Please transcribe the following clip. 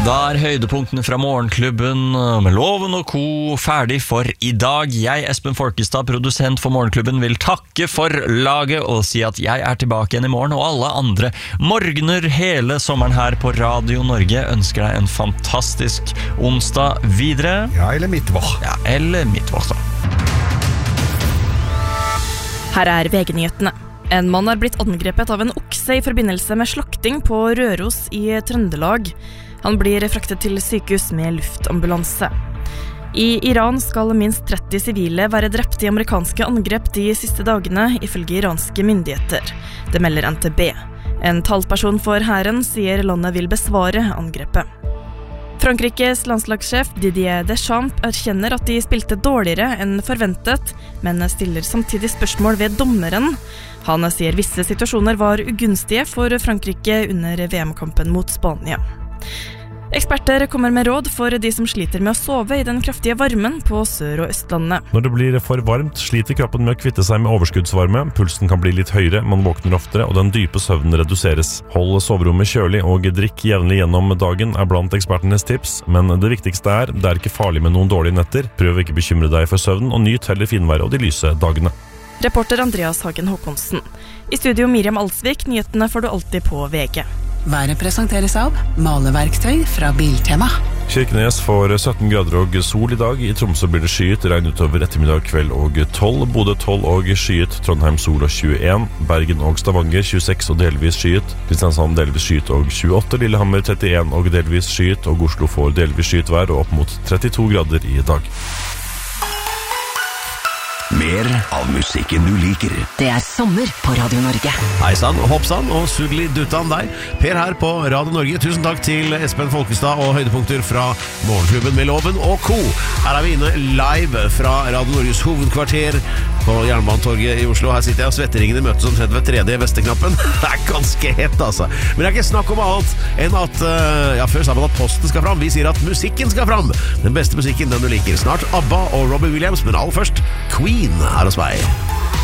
Da høydepunktene fra morgenklubben med Loven og Co. ferdig for i dag. Jeg, Espen Folkestad, produsent for morgenklubben, vil takke for laget og si at jeg er tilbake igjen i morgen, og alle andre morgener hele sommeren her på Radio Norge. Ønsker deg en fantastisk onsdag videre. Ja, eller midtvår. Ja, eller midtvår da. Her er VG-nyhetene. En mann har blitt angrepet av en okse i forbindelse med slakting på Røros i Trøndelag. Han blir fraktet til sykehus med luftambulanse. I Iran skal minst 30 sivile være drept i amerikanske angrep de siste dagene, ifølge iranske myndigheter. Det melder NTB. En talsperson for hæren sier landet vil besvare angrepet. Frankrikes landslagssjef Didier Deschamps erkjenner at de spilte dårligere enn forventet, men stiller samtidig spørsmål ved dommeren. Han sier visse situasjoner var ugunstige for Frankrike under VM-kampen mot Spania. Eksperter kommer med råd for de som sliter med å sove i den kraftige varmen på Sør- og Østlandet. Når det blir for varmt, sliter kroppen med å kvitte seg med overskuddsvarme, pulsen kan bli litt høyere, man våkner oftere, og den dype søvnen reduseres. Hold soverommet kjølig og drikk jevnlig gjennom dagen er blant ekspertenes tips, men det viktigste er, det er ikke farlig med noen dårlige netter. Prøv ikke bekymre deg for søvnen, og nyt heller finværet og de lyse dagene. Reporter Andreas Hagen Håkonsen. I studio Miriam Alsvik, nyhetene får du alltid på VG. Været presenteres av maleverktøy fra Biltema. Kirkenes får 17 grader og sol i dag. I Tromsø blir det skyet, regn utover ettermiddag, kveld og 12. Bodø 12 og skyet, Trondheim sol og 21. Bergen og Stavanger 26 og delvis skyet. Kristiansand delvis skyet og 28. Lillehammer 31 og delvis skyet. Og Oslo får delvis skyet vær og opp mot 32 grader i dag. Mer av musikken du liker. Det er sommer på Radio Norge. Hei sann, hoppsann og sugli duttan deg. Per her på Radio Norge. Tusen takk til Espen Folkestad og høydepunkter fra morgenklubben med Loven og Co. Her er vi inne live fra Radio Norges hovedkvarter på Jernbanetorget i Oslo. Her sitter jeg og svetteringene møtes omtrent ved tredje vesteknappen. Det er ganske hett, altså. Men det er ikke snakk om alt enn at, før sa man at posten skal fram. Vi sier at musikken skal fram. Den beste musikken, den du liker. Snart ABBA og Robbie Williams, men aller først Queen her hos meg.